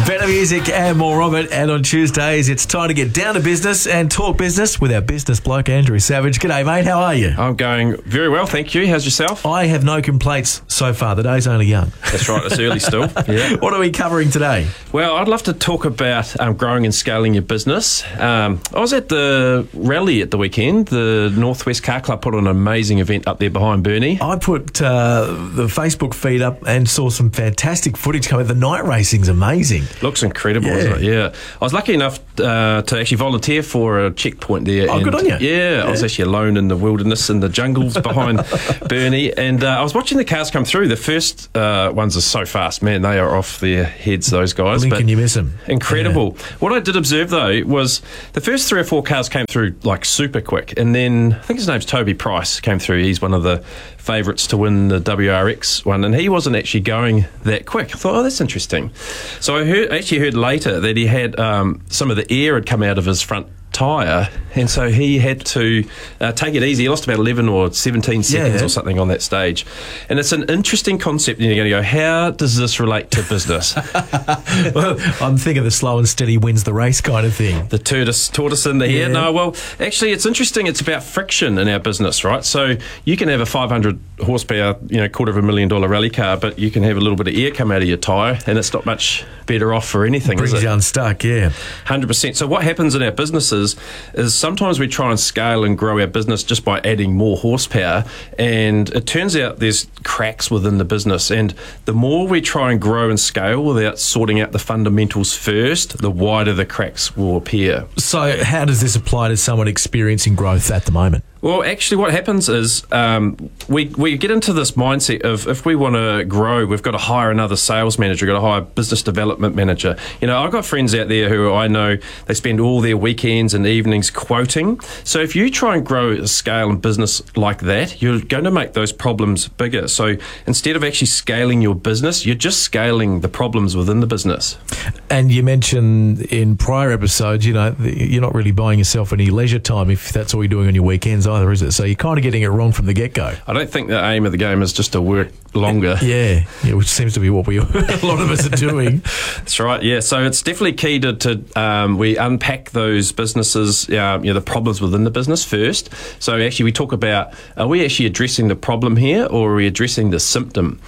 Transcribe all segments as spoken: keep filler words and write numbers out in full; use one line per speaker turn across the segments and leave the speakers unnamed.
Better music and more of it. And on Tuesdays, it's time to get down to business and talk business with our business bloke, Andrew Savage. G'day, mate. How are you?
I'm going very well, thank you. How's yourself?
I have no complaints so far. The day's only young.
That's right. It's early still. Yeah.
What are we covering today?
Well, I'd love to talk about um, growing and scaling your business. Um, I was at the rally at the weekend. The Northwest Car Club put on an amazing event up there behind Burnie.
I put uh, the Facebook feed up and saw some fantastic footage coming. The night racing's amazing.
Looks incredible,
Yeah.
isn't it? Yeah. I was lucky enough uh, to actually volunteer for a checkpoint there.
Oh,
and
good on you.
Yeah,
Yeah.
I was actually alone in the wilderness and the jungles behind Burnie, and uh, I was watching the cars come through. The first uh, ones are so fast, man. They are off their heads, those guys.
Blink
but
and you miss them.
Incredible. Yeah. What I did observe, though, was the first three or four cars came through like super quick, and then I think his name's Toby Price came through. He's one of the favourites to win the W R X one, and he wasn't actually going that quick. I thought, oh, that's interesting. So I heard, actually heard later that he had um, some of the air had come out of his front tyre, and so he had to uh, take it easy. He lost about eleven or seventeen seconds
Yeah.
or something on that stage. And it's an interesting concept, and you're going to go, how does this relate to business?
Well, I'm thinking the slow and steady wins the race kind of thing.
The tortoise, tortoise in the hair.
Yeah.
No, well, actually, it's interesting. It's about friction in our business, right? So you can have a five hundred horsepower, you know, quarter of a million dollar rally car, but you can have a little bit of air come out of your tyre, and it's not much better off for anything,
Brings
is it?
you unstuck, yeah.
one hundred percent. So what happens in our businesses is sometimes we try and scale and grow our business just by adding more horsepower, and it turns out there's cracks within the business, and the more we try and grow and scale without sorting out the fundamentals first, the wider the cracks will appear.
So how does this apply to someone experiencing growth at the moment?
Well, actually, what happens is um, we we get into this mindset of if we want to grow, we've got to hire another sales manager, we've got to hire a business development manager. You know, I've got friends out there who I know, they spend all their weekends and evenings quoting. So if you try and grow a scale and business like that, you're going to make those problems bigger. So instead of actually scaling your business, you're just scaling the problems within the business.
And you mentioned in prior episodes, you know, the- you're not really buying yourself any leisure time if that's all you're doing on your weekends either, is it? So you're kind of getting it wrong from the get-go.
I don't think the aim of the game is just to work longer.
Yeah, yeah, which seems to be what we a lot of us are doing.
That's right, yeah. So it's definitely key to, to um, we unpack those businesses, uh, you know, the problems within the business first. So actually we talk about, are we actually addressing the problem here, or are we addressing the symptom?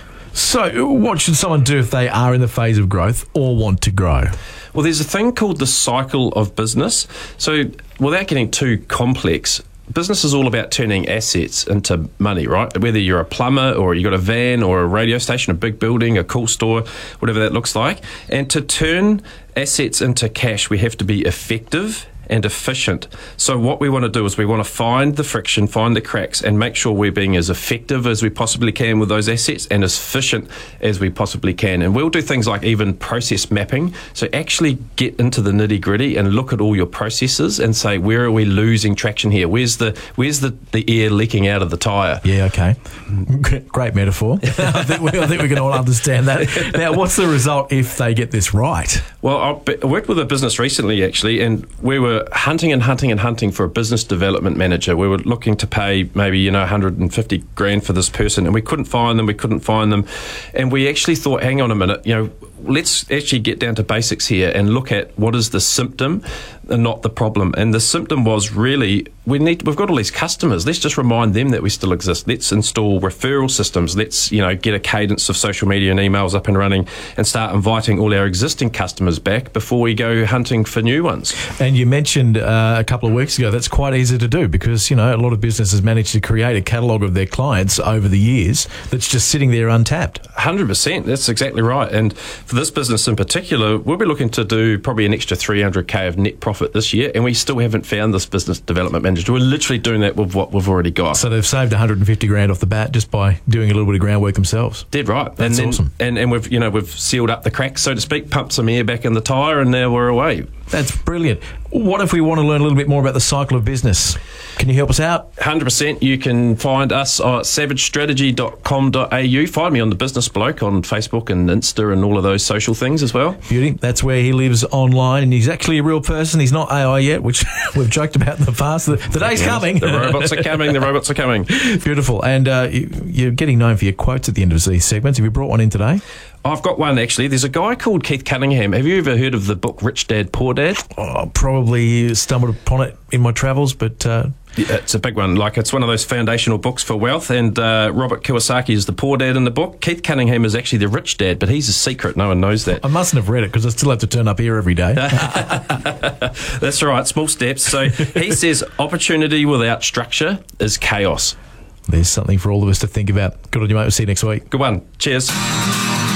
So what should someone do if they are in the phase of growth or want to grow?
Well, there's a thing called the cycle of business. So without getting too complex, business is all about turning assets into money, right? Whether you're a plumber or you've got a van or a radio station, a big building, a cool store, whatever that looks like. And to turn assets into cash, we have to be effective and efficient. So what we want to do is we want to find the friction, find the cracks, and make sure we're being as effective as we possibly can with those assets and as efficient as we possibly can. And we'll do things like even process mapping. So actually get into the nitty gritty and look at all your processes and say, where are we losing traction here? Where's the where's the, the air leaking out of the tyre?
Yeah, okay. Great metaphor. I think we, I think we can all understand that. Now, what's the result if they get this right?
Well, I worked with a business recently, actually, and we were hunting and hunting and hunting for a business development manager. We were looking to pay maybe, you know, one hundred fifty grand for this person, and we couldn't find them, we couldn't find them. And we actually thought, hang on a minute, you know, let's actually get down to basics here and look at what is the symptom and not the problem. And the symptom was really, we need, we've got all these customers. Let's just remind them that we still exist. Let's install referral systems. Let's, you know, get a cadence of social media and emails up and running and start inviting all our existing customers back before we go hunting for new ones.
And you mentioned uh, a couple of weeks ago, that's quite easy to do because, you know, a lot of businesses manage to create a catalogue of their clients over the years that's just sitting there untapped.
one hundred percent. That's exactly right. And for this business in particular, we'll be looking to do probably an extra three hundred K of net profit this year, and we still haven't found this business development manager. We're literally doing that with what we've already got.
So they've saved one hundred fifty grand off the bat just by doing a little bit of groundwork themselves.
Dead right.
That's
and then,
awesome.
And, and we've, you know, we've sealed up the cracks, so to speak, pumped some air back in the tyre, and now we're away.
That's brilliant. What if we want to learn a little bit more about the cycle of business? Can you help us out?
one hundred percent. You can find us at savage strategy dot com dot a u. Find me on The Business Bloke on Facebook and Insta and all of those social things as well.
Beauty. That's where he lives online, and he's actually a real person. He's not A I yet, which we've joked about in the past. The, the day's coming.
The robots are coming. The robots are coming.
Beautiful. And uh, you, you're getting known for your quotes at the end of these segments. Have you brought one in today?
I've got one, actually. There's a guy called Keith Cunningham. Have you ever heard of the book Rich Dad, Poor Dad?
Oh, probably stumbled upon it in my travels, but... Uh...
Yeah, it's a big one. Like, it's one of those foundational books for wealth, and uh, Robert Kiyosaki is the poor dad in the book. Keith Cunningham is actually the rich dad, but he's a secret. No one knows that.
I mustn't have read it because I still have to turn up here every day.
That's right, small steps. So he says opportunity without structure is chaos.
There's something for all of us to think about. Good on you, mate. We'll see you next week.
Good one. Cheers.